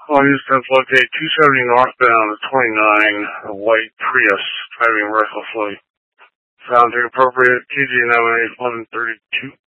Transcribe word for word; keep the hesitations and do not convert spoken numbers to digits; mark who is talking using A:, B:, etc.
A: On use ten locate two seventy northbound at twenty-nine, a white Prius, driving recklessly. Found inappropriate, T G nine eight one thirty-two.